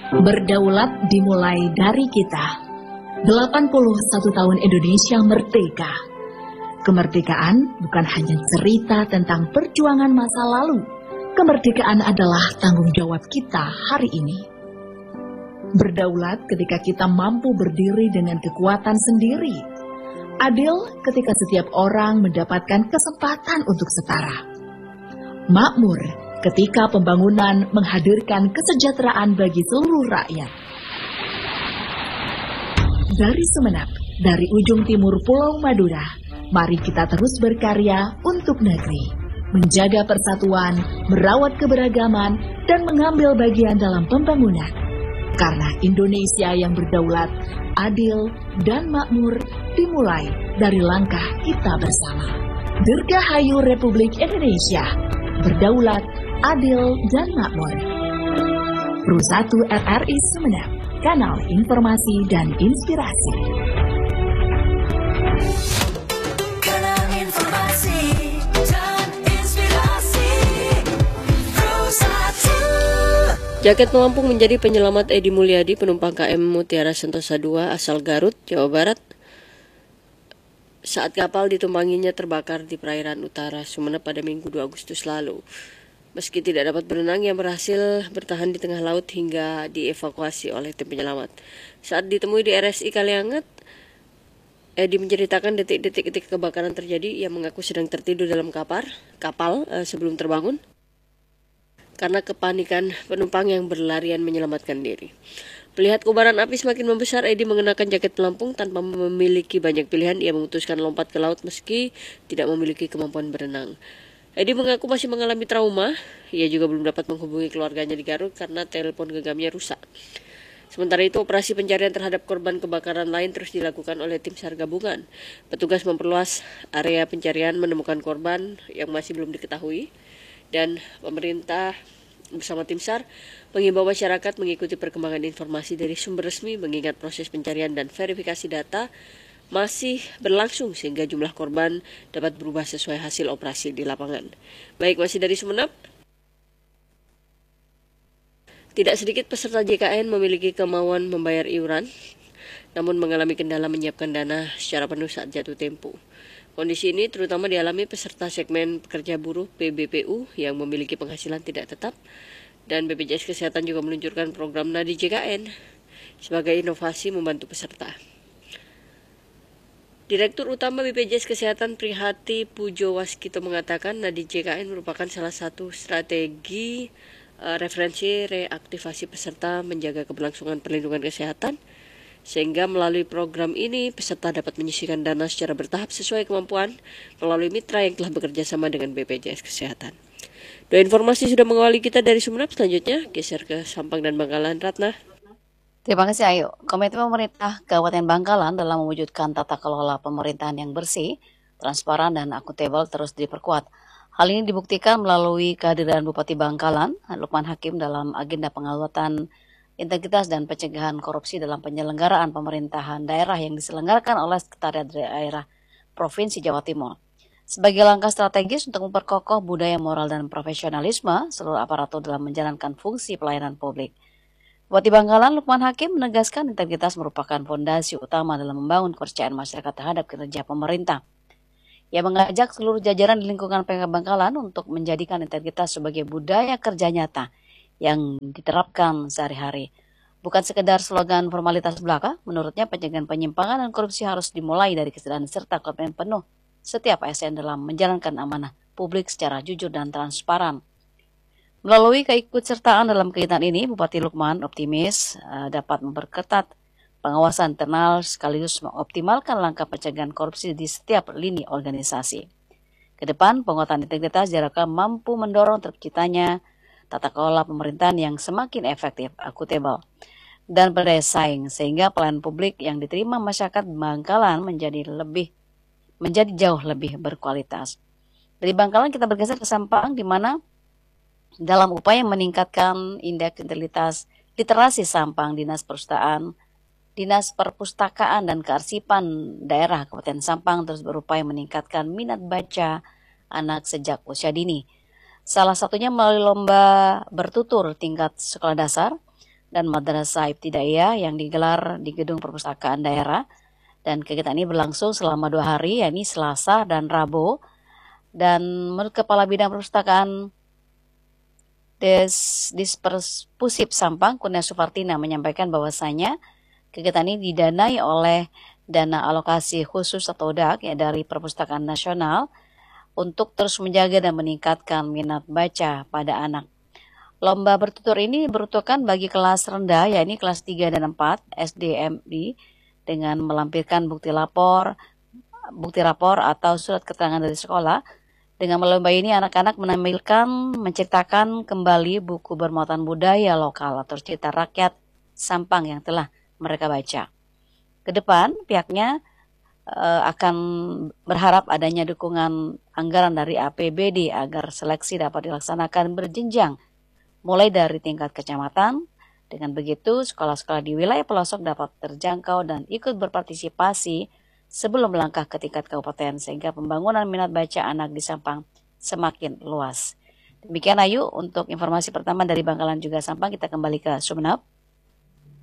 Berdaulat dimulai dari kita. 81 tahun Indonesia merdeka. Kemerdekaan bukan hanya cerita tentang perjuangan masa lalu. Kemerdekaan adalah tanggung jawab kita hari ini. Berdaulat ketika kita mampu berdiri dengan kekuatan sendiri. Adil ketika setiap orang mendapatkan kesempatan untuk setara. Makmur ketika pembangunan menghadirkan kesejahteraan bagi seluruh rakyat. Dari Sumeneb, dari ujung timur Pulau Madura, mari kita terus berkarya untuk negeri, menjaga persatuan, merawat keberagaman, dan mengambil bagian dalam pembangunan. Karena Indonesia yang berdaulat, adil, dan makmur dimulai dari langkah kita bersama. Dirgahayu Republik Indonesia, berdaulat, adil, dan makmur. Pro 1 RRI Sumeneb, kanal informasi dan inspirasi. Kanal informasi dan inspirasi, Pro 1. Jaket Pelampung menjadi penyelamat Edi Mulyadi, penumpang KM Mutiara Sentosa II asal Garut, Jawa Barat, saat kapal ditumpanginya terbakar di perairan utara Sumeneb pada Minggu 2 Agustus lalu. Meski tidak dapat berenang, ia berhasil bertahan di tengah laut hingga dievakuasi oleh tim penyelamat. Saat ditemui di RSI Kalianget, Edi menceritakan detik-detik kebakaran terjadi. Ia mengaku sedang tertidur dalam kapal sebelum terbangun karena kepanikan penumpang yang berlarian menyelamatkan diri. Melihat kobaran api semakin membesar, Edi mengenakan jaket pelampung tanpa memiliki banyak pilihan. Ia memutuskan lompat ke laut meski tidak memiliki kemampuan berenang. Edi mengaku masih mengalami trauma. Ia juga belum dapat menghubungi keluarganya di Garut karena telepon genggamnya rusak. Sementara itu, operasi pencarian terhadap korban kebakaran lain terus dilakukan oleh tim SAR gabungan. Petugas memperluas area pencarian, menemukan korban yang masih belum diketahui, dan pemerintah bersama tim SAR mengimbau masyarakat mengikuti perkembangan informasi dari sumber resmi, mengingat proses pencarian dan verifikasi data masih berlangsung sehingga jumlah korban dapat berubah sesuai hasil operasi di lapangan. Baik, masih dari Sumeneb. Tidak sedikit peserta JKN memiliki kemauan membayar iuran, namun mengalami kendala menyiapkan dana secara penuh saat jatuh tempo. Kondisi ini terutama dialami peserta segmen pekerja buruh PBPU yang memiliki penghasilan tidak tetap, dan BPJS Kesehatan juga meluncurkan program Nadi JKN sebagai inovasi membantu peserta. Direktur Utama BPJS Kesehatan Prihati Pujo Waskito mengatakan Nadi JKN merupakan salah satu strategi referensi reaktivasi peserta menjaga keberlangsungan perlindungan kesehatan, sehingga melalui program ini peserta dapat menyisihkan dana secara bertahap sesuai kemampuan melalui mitra yang telah bekerja sama dengan BPJS Kesehatan. Dua informasi sudah mengawali kita dari Sumeneb, selanjutnya geser ke Sampang dan Bangkalan. Ratna. Terima kasih Ayu. Komitmen pemerintah Kabupaten Bangkalan dalam mewujudkan tata kelola pemerintahan yang bersih, transparan, dan akuntabel terus diperkuat. Hal ini dibuktikan melalui kehadiran Bupati Bangkalan, Lukman Hakim, dalam agenda pengawasan integritas dan pencegahan korupsi dalam penyelenggaraan pemerintahan daerah yang diselenggarakan oleh Sekretariat Daerah Provinsi Jawa Timur. Sebagai langkah strategis untuk memperkokoh budaya moral dan profesionalisme seluruh aparatur dalam menjalankan fungsi pelayanan publik. Bupati Bangkalan Lukman Hakim menegaskan integritas merupakan fondasi utama dalam membangun kepercayaan masyarakat terhadap kinerja pemerintah. Ia mengajak seluruh jajaran di lingkungan PMK Bangkalan untuk menjadikan integritas sebagai budaya kerja nyata yang diterapkan sehari-hari. Bukan sekedar slogan formalitas belaka, menurutnya pencegahan penyimpangan dan korupsi harus dimulai dari kesadaran serta komitmen penuh setiap ASN dalam menjalankan amanah publik secara jujur dan transparan. Melalui keikutsertaan dalam kegiatan ini, Bupati Lukman optimis dapat memperketat pengawasan internal sekaligus mengoptimalkan langkah pencegahan korupsi di setiap lini organisasi. Kedepan, penguatan integritas diharapkan mampu mendorong terciptanya tata kelola pemerintahan yang semakin efektif, akuntabel, dan berdaya saing, sehingga pelayanan publik yang diterima masyarakat Bangkalan menjadi jauh lebih berkualitas. Dari Bangkalan kita bergeser ke Sampang, di mana dalam upaya meningkatkan indeks integritas literasi Sampang, Dinas Perpustakaan dan Kearsipan Daerah Kabupaten Sampang terus berupaya meningkatkan minat baca anak sejak usia dini. Salah satunya melalui lomba bertutur tingkat sekolah dasar, dan Madrasah Ibtidaiyah yang digelar di Gedung Perpustakaan Daerah. Dan kegiatan ini berlangsung selama 2 hari, yakni Selasa dan Rabu. Dan menurut Kepala Bidang Perpustakaan Disperspusip Sampang, Kurnia Supartina, menyampaikan bahwasanya kegiatan ini didanai oleh dana alokasi khusus atau DAK ya, dari Perpustakaan Nasional untuk terus menjaga dan meningkatkan minat baca pada anak. Lomba bertutur ini diperuntukkan bagi kelas rendah, yakni kelas 3 dan 4 SDMI, dengan melampirkan bukti rapor atau surat keterangan dari sekolah. Dengan lomba ini anak-anak menceritakan kembali buku bermuatan budaya lokal atau cerita rakyat Sampang yang telah mereka baca. Ke depan pihaknya akan berharap adanya dukungan anggaran dari APBD agar seleksi dapat dilaksanakan berjenjang mulai dari tingkat kecamatan. Dengan begitu, sekolah-sekolah di wilayah pelosok dapat terjangkau dan ikut berpartisipasi sebelum melangkah ke tingkat kabupaten, sehingga pembangunan minat baca anak di Sampang semakin luas. Demikian Ayu untuk informasi pertama dari Bangkalan juga Sampang. Kita kembali ke Sumeneb.